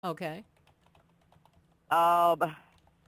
Okay. Um,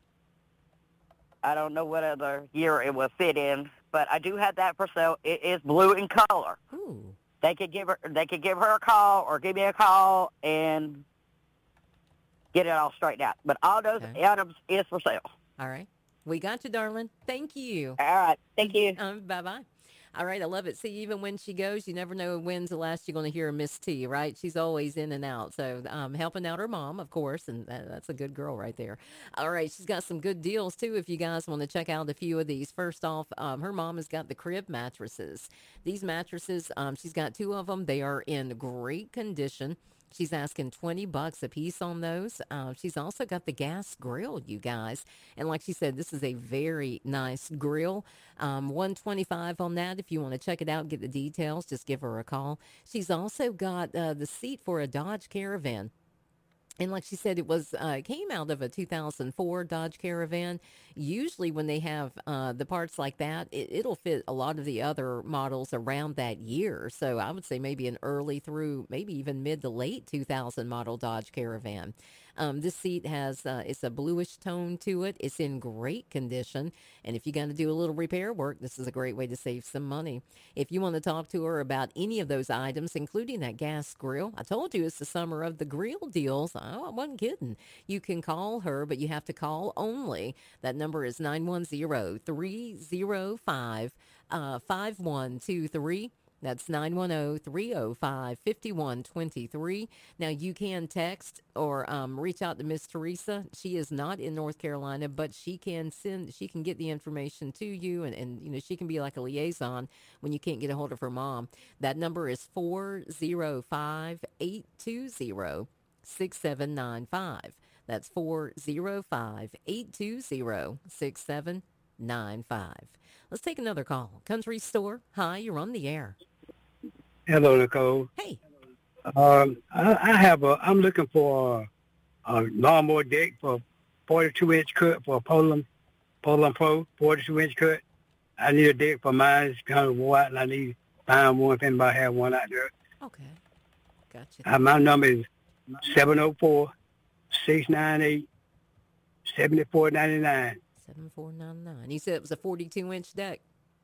I don't know what other year it will fit in, but I do have that for sale. It is blue in color. Ooh. They could give her a call or give me a call and get it all straightened out. But all those Okay. items is for sale. All right. We got you, darling. Thank you. All right. Thank you. Bye bye. All right, I love it. See, even when she goes, you never know when's the last you're going to hear Miss T, right? She's always in and out. So, helping out her mom, of course, and that's a good girl right there. All right, she's got some good deals too if you guys want to check out a few of these. First off, her mom has got the crib mattresses. These mattresses, she's got two of them. They are in great condition. She's asking $20 a piece on those. She's also got the gas grill, you guys. And like she said, this is a very nice grill. 125 on that. If you want to check it out, get the details, just give her a call. She's also got the seat for a Dodge Caravan. And like she said, it came out of a 2004 Dodge Caravan. Usually, when they have the parts like that, it'll fit a lot of the other models around that year. So I would say maybe an early through maybe even mid to late 2000 model Dodge Caravan. This seat has it's a bluish tone to it. It's in great condition, and if you're going to do a little repair work, this is a great way to save some money. If you want to talk to her about any of those items, including that gas grill, I told you it's the summer of the grill deals. Oh, I wasn't kidding. You can call her, but you have to call only. That number is 910-305 5123. That's 910-305-5123. Now, you can text or reach out to Miss Teresa. She is not in North Carolina, but she can get the information to you, and she can be like a liaison when you can't get a hold of her mom. That number is 405-820-6795. That's 405-820-6795. Let's take another call. Country Store. Hi, you're on the air. Hello, Nicole. Hey. I'm looking for a lawnmower deck for 42-inch cut for a Poland Pro 42-inch cut. I need a deck for mine. It's kind of wore out, and I need to find one if anybody have one out there. Okay. Gotcha. My number is 704-698-7499. 7499. You said it was a 42-inch deck?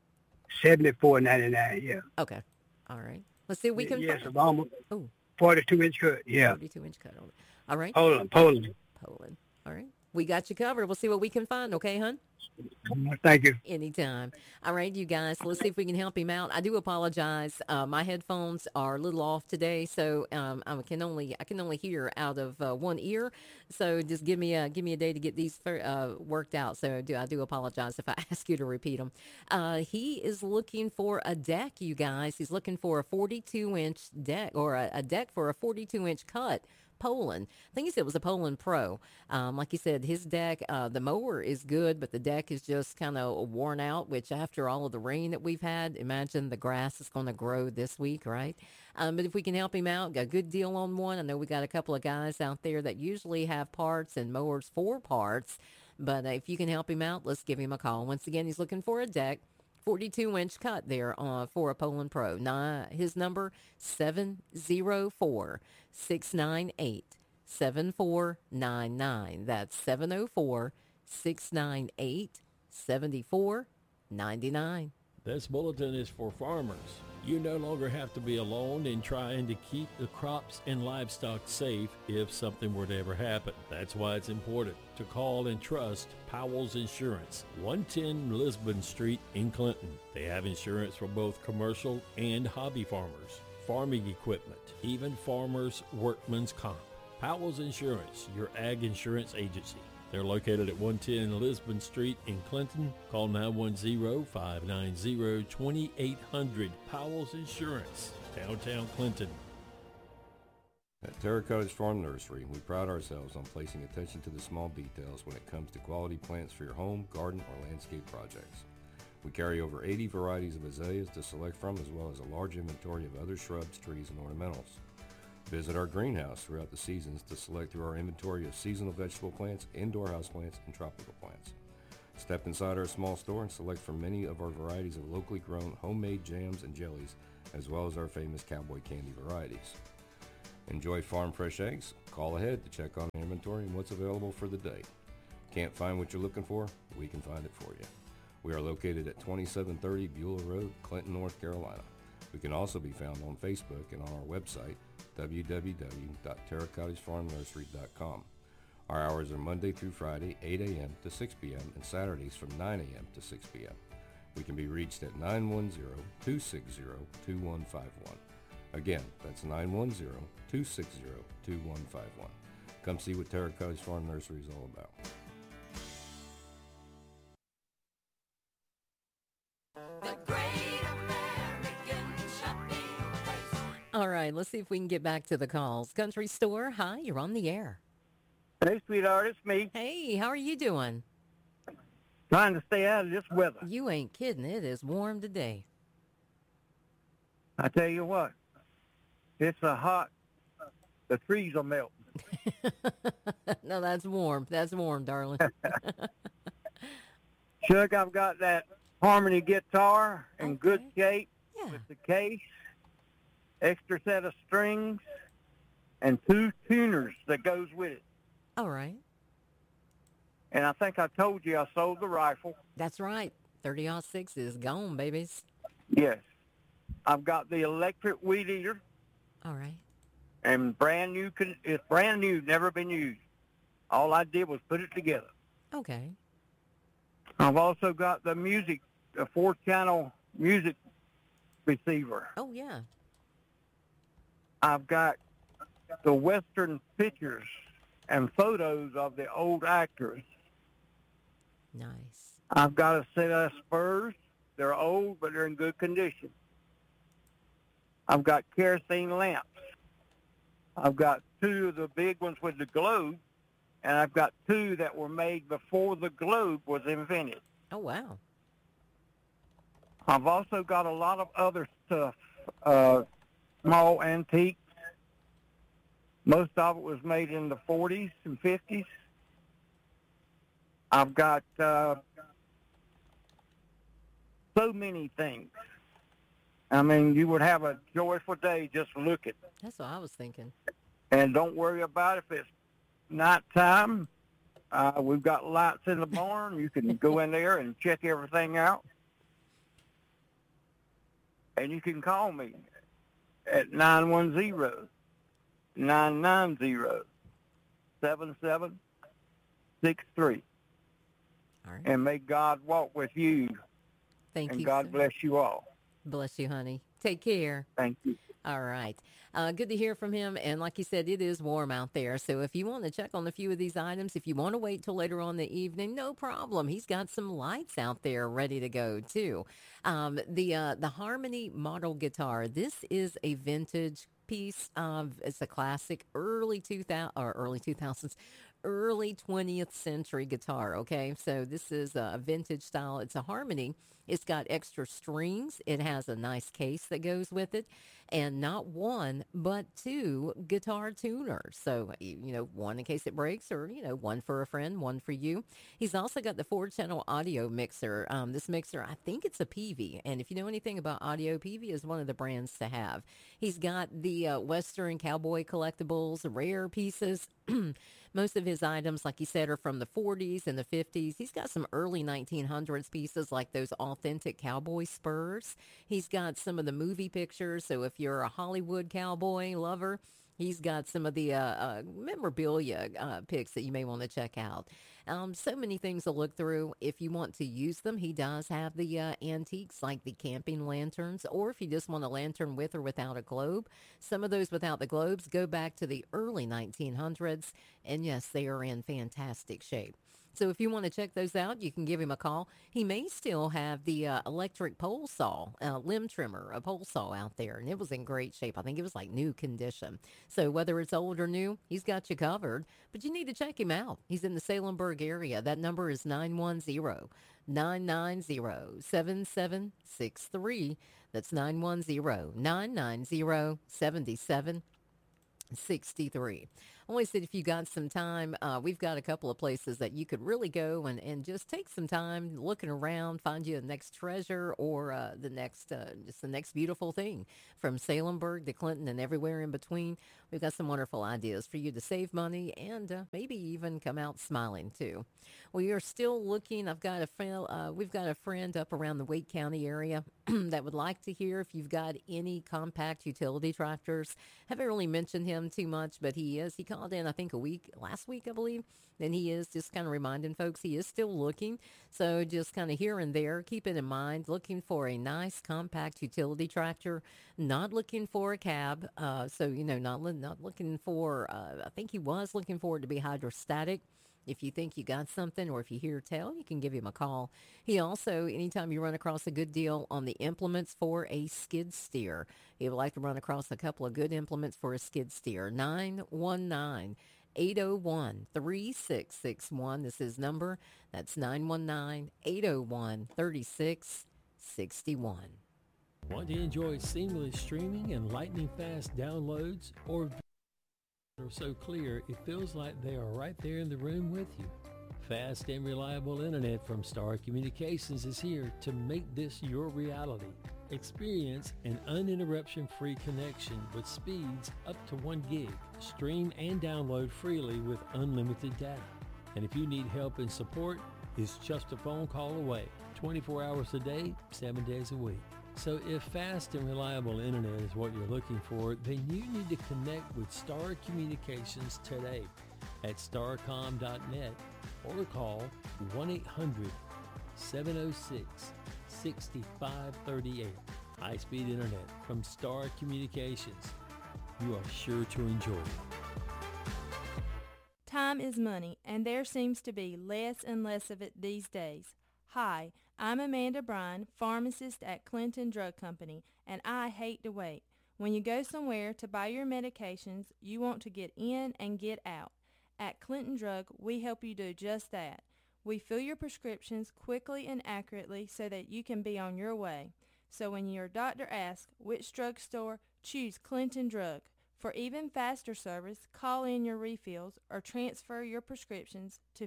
7499, yeah. Okay. All right. Let's see what we can Yes, a find. lawnmower, Oh, 42-inch cut, yeah. 42-inch cut on it. All right. Poland. Poland. All right. We got you covered. We'll see what we can find. Okay, hon? Thank you. Anytime. All right, you guys. Let's see if we can help him out. I do apologize. My headphones are a little off today, so I can only hear out of one ear. So just give me a day to get these worked out. So I do apologize if I ask you to repeat them. He is looking for a deck, you guys. He's looking for a 42-inch deck or a deck for a 42-inch cut. Poland. I think he said it was a Poland Pro. Like he said, his deck, the mower is good, but the deck is just kind of worn out, which after all of the rain that we've had, imagine the grass is going to grow this week, right? But if we can help him out, got a good deal on one. I know we got a couple of guys out there that usually have parts and mowers for parts. But if you can help him out, let's give him a call. Once again, he's looking for a deck. 42-inch cut there for a Poland Pro. His number 704-698-7499. That's 704-698-7499. This bulletin is for farmers. You no longer have to be alone in trying to keep the crops and livestock safe if something were to ever happen. That's why it's important to call and trust Powell's Insurance, 110 Lisbon Street in Clinton. They have insurance for both commercial and hobby farmers, farming equipment, even farmers' workman's comp. Powell's Insurance, your ag insurance agency. They're located at 110 Lisbon Street in Clinton. Call 910-590-2800. Powell's Insurance, downtown Clinton. At Terra Cottage Farm Nursery, we pride ourselves on placing attention to the small details when it comes to quality plants for your home, garden, or landscape projects. We carry over 80 varieties of azaleas to select from, as well as a large inventory of other shrubs, trees, and ornamentals. Visit our greenhouse throughout the seasons to select through our inventory of seasonal vegetable plants, indoor houseplants, and tropical plants. Step inside our small store and select from many of our varieties of locally grown homemade jams and jellies, as well as our famous cowboy candy varieties. Enjoy farm fresh eggs? Call ahead to check on inventory and what's available for the day. Can't find what you're looking for? We can find it for you. We are located at 2730 Beulah Road, Clinton, North Carolina. We can also be found on Facebook and on our website, www.terracottagefarmnursery.com. Our hours are Monday through Friday, 8 a.m. to 6 p.m. and Saturdays from 9 a.m. to 6 p.m. We can be reached at 910-260-2151. Again, that's 910-260-2151. Come see what Terra Cottage Farm Nursery is all about. All right, let's see if we can get back to the calls. Country Store, hi, you're on the air. Hey, sweetheart, it's me. Hey, how are you doing? Trying to stay out of this weather. You ain't kidding. It is warm today. I tell you what, it's a hot. The trees are melting. No, that's warm. That's warm, darling. Chuck, I've got that Harmony guitar in good shape Yeah. with the case, extra set of strings, and 2 tuners that goes with it. All right. And I think I told you I sold the rifle. That's right. 30-06 is gone, babies. Yes. I've got the electric weed eater, All right. and brand new. It's brand new, never been used. All I did was put it together. Okay. I've also got the music, the 4-channel music receiver. Oh, yeah. I've got the Western pictures and photos of the old actors. Nice. I've got a set of spurs. They're old, but they're in good condition. I've got kerosene lamps. I've got 2 of the big ones with the globe, and I've got 2 that were made before the globe was invented. Oh, wow. I've also got a lot of other stuff, small antiques. Most of it was made in the 40s and 50s. I've got so many things. I mean, you would have a joyful day just looking. That's what I was thinking. And don't worry about if it's nighttime. We've got lights in the barn. You can go in there and check everything out. And you can call me at 910-990-7763. All right. And may God walk with you. Thank And you. God sir. bless you all. Bless you, honey. Take care. Thank you. All right. Good to hear from him. And like you said, it is warm out there. So if you want to check on a few of these items, if you want to wait till later on in the evening, no problem. He's got some lights out there ready to go too. The Harmony model guitar. This is a vintage piece of. It's a classic early 2000s. Early 20th century guitar. Okay, so this is a vintage style. It's a Harmony. It's got extra strings. It has a nice case that goes with it, and not one but 2 guitar tuners. So one in case it breaks, or one for a friend, one for you. He's also got the 4-channel audio mixer. This mixer, I think it's a Peavey, and if you know anything about audio, Peavey is one of the brands to have. He's got the Western cowboy collectibles, rare pieces. Most of his items, like he said, are from the 40s and the 50s. He's got some early 1900s pieces like those authentic cowboy spurs. He's got some of the movie pictures. So if you're a Hollywood cowboy lover, he's got some of the memorabilia pics that you may want to check out. So many things to look through. If you want to use them, he does have the antiques like the camping lanterns, or if you just want a lantern with or without a globe. Some of those without the globes go back to the early 1900s, and yes, they are in fantastic shape. So if you want to check those out, you can give him a call. He may still have the electric pole saw, limb trimmer, a pole saw out there, and it was in great shape. I think it was like new condition. So whether it's old or new, he's got you covered. But you need to check him out. He's in the Salemburg area. That number is 910-990-7763. That's 910-990-7763. I always said if you got some time, we've got a couple of places that you could really go and just take some time looking around, find you the next treasure or just the next beautiful thing from Salemburg to Clinton and everywhere in between. We've got some wonderful ideas for you to save money and maybe even come out smiling too. We are still looking. We've got a friend up around the Wake County area that would like to hear if you've got any compact utility tractors. Haven't really mentioned him too much, but he is. He called in, I think, last week, I believe. And he is just kind of reminding folks he is still looking. So just kind of here and there, keep it in mind. Looking for a nice compact utility tractor, not looking for a cab. Not looking for. I think he was looking for it to be hydrostatic. If you think you got something or if you hear tell, you can give him a call. He also, anytime you run across a good deal on the implements for a skid steer, he would like to run across a couple of good implements for a skid steer. 919-801-3661. This is number. That's 919-801-3661. Want to enjoy seamless streaming and lightning fast downloads, or are so clear it feels like they are right there in the room with you? Fast and reliable internet from Star Communications is here to make this your reality. Experience an uninterruption-free connection with speeds up to 1 gig. Stream and download freely with unlimited data. And if you need help and support, it's just a phone call away. 24 hours a day, 7 days a week. So if fast and reliable internet is what you're looking for, then you need to connect with Star Communications today at starcom.net or call 1-800-706-6538. High-speed internet from Star Communications. You are sure to enjoy it. Time is money, and there seems to be less and less of it these days. Hi, I'm Amanda Bryan, pharmacist at Clinton Drug Company, and I hate to wait. When you go somewhere to buy your medications, you want to get in and get out. At Clinton Drug, we help you do just that. We fill your prescriptions quickly and accurately so that you can be on your way. So when your doctor asks which drugstore, choose Clinton Drug. For even faster service, call in your refills or transfer your prescriptions to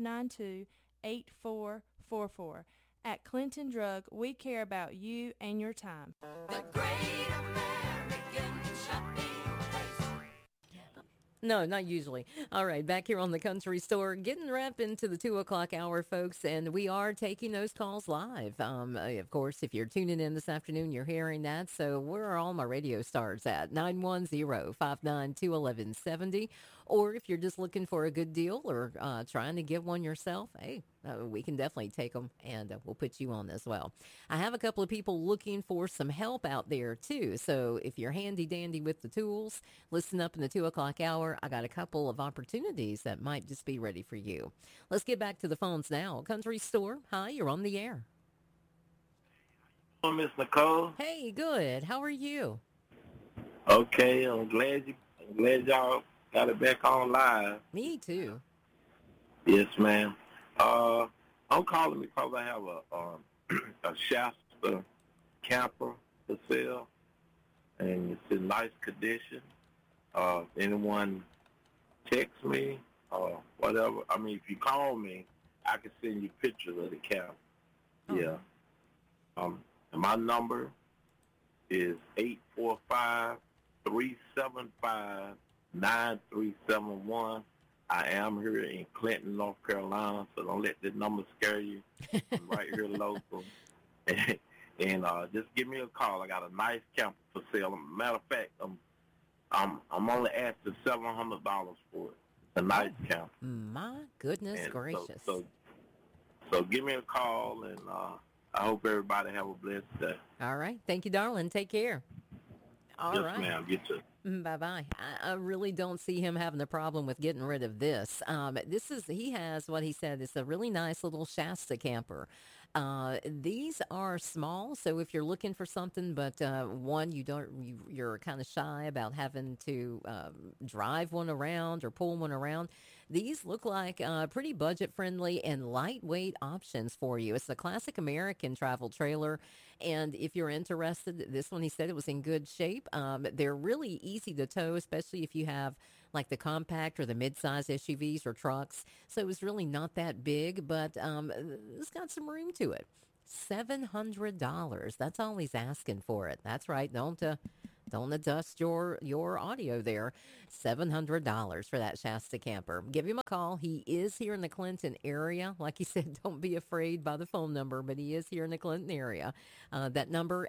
592-8444. At Clinton Drug, we care about you and your time. The Great American Shopping Place. No, not usually. All right, back here on the Country Store, getting wrapped into the 2 o'clock hour, folks, and we are taking those calls live. Of course, if you're tuning in this afternoon, you're hearing that. So where are all my radio stars at? 910-592-1170. Or if you're just looking for a good deal or trying to get one yourself, hey, we can definitely take them, and we'll put you on as well. I have a couple of people looking for some help out there, too. So if you're handy-dandy with the tools, listen up in the 2 o'clock hour. I got a couple of opportunities that might just be ready for you. Let's get back to the phones now. Country Store, hi, you're on the air. Hello, Miss Nicole. Hey, good. How are you? Okay, I'm glad y'all got it back on live. Me too. Yes, ma'am. I'm calling because I have a Shasta camper for sale, and it's in nice condition. If anyone text me or whatever, I mean, if you call me, I can send you pictures of the camper. Oh. Yeah. And my number is 845-375-9371. I am here in Clinton, North Carolina, so don't let this number scare you. I'm right here local. And just give me a call. I got a nice camper for sale. Matter of fact, I'm only asking $700 for it. A nice camper. My goodness And gracious. So give me a call, and I hope everybody have a blessed day. All right. Thank you, darling. Take care. All yes, right. ma'am. Get to Bye-bye. I really don't see him having a problem with getting rid of this. He has what he said. It's a really nice little Shasta camper. These are small, so if you're looking for something, but you're kind of shy about having to drive one around or pull one around. These look like pretty budget-friendly and lightweight options for you. It's a classic American travel trailer, and if you're interested, this one, he said it was in good shape. They're really easy to tow, especially if you have like the compact or the mid-size SUVs or trucks. So it was really not that big, but it's got some room to it. $700. That's all he's asking for it. That's right. Don't adjust your audio there. $700 for that Shasta camper. Give him a call. He is here in the Clinton area. Like he said, don't be afraid by the phone number, but he is here in the Clinton area. That number,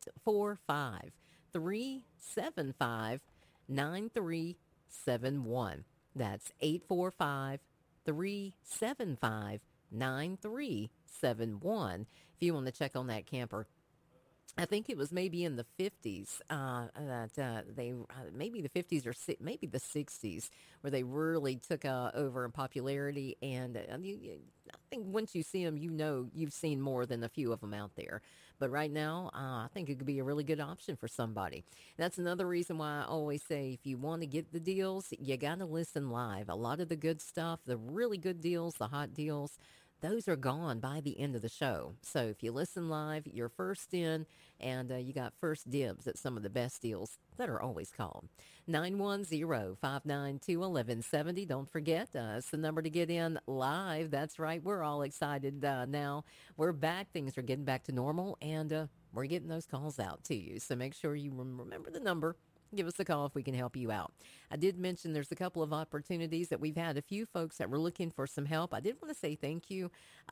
845-375-9371. That's 845-375-9371. If you want to check on that camper. I think it was maybe in the 50s maybe the 50s or maybe the 60s, where they really took over in popularity. And I think once you see them, you've seen more than a few of them out there. But right now, I think it could be a really good option for somebody. That's another reason why I always say, if you want to get the deals, you got to listen live. A lot of the good stuff, the really good deals, the hot deals, those are gone by the end of the show. So if you listen live, you're first in, and you got first dibs at some of the best deals that are always called. 910-592-1170. Don't forget, it's the number to get in live. That's right. We're all excited now. We're back. Things are getting back to normal, and we're getting those calls out to you. So make sure you remember the number. Give us a call if we can help you out. I did mention there's a couple of opportunities that we've had. A few folks that were looking for some help. I did want to say thank you.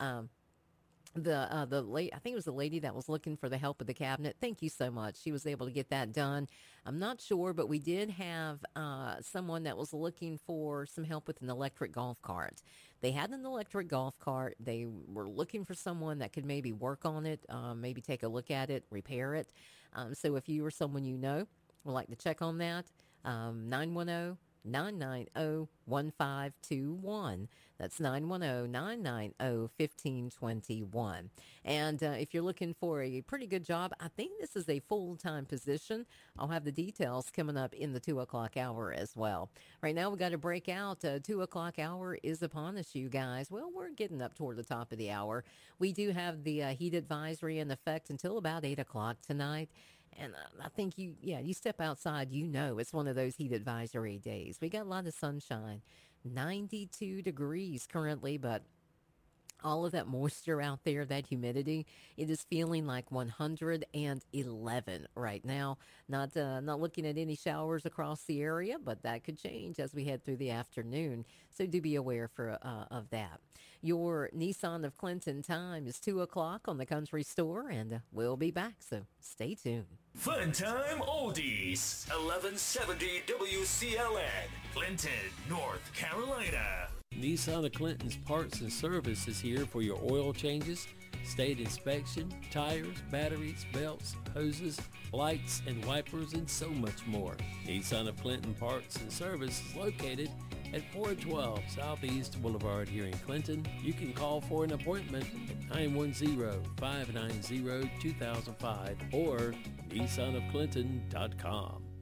The lady, I think it was the lady that was looking for the help with the cabinet. Thank you so much. She was able to get that done. I'm not sure, but we did have someone that was looking for some help with an electric golf cart. They had an electric golf cart. They were looking for someone that could maybe work on it, maybe take a look at it, repair it. So if you or someone you know would like to check on that, 910-990-1521. That's 910-990-1521. And if you're looking for a pretty good job, I think this is a full-time position. I'll have the details coming up in the 2 o'clock hour as well. Right now, we got to break out. 2 o'clock hour is upon us, you guys. Well, we're getting up toward the top of the hour. We do have the heat advisory in effect until about 8 o'clock tonight. And I think you step outside, it's one of those heat advisory days. We got a lot of sunshine, 92 degrees currently, but all of that moisture out there, that humidity, it is feeling like 111 right now. Not looking at any showers across the area, but that could change as we head through the afternoon. So do be aware of that. Your Nissan of Clinton time is 2 o'clock on the Country Store, and we'll be back, so stay tuned. Fun Time Oldies, 1170 WCLN, Clinton, North Carolina. Nissan of Clinton's Parts and Service is here for your oil changes, state inspection, tires, batteries, belts, hoses, lights, and wipers, and so much more. Nissan of Clinton Parts and Service is located at 412 Southeast Boulevard here in Clinton. You can call for an appointment at 910-590-2005 or nissanofclinton.com.